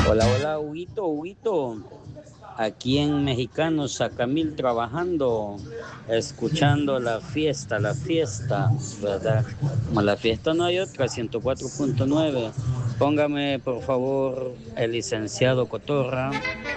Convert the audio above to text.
Hola, hola, Huguito, Huguito. Aquí en Mexicano, Sacamil trabajando, escuchando la fiesta, ¿verdad? Como la fiesta no hay otra, 104.9. Póngame, por favor, el licenciado Cotorra.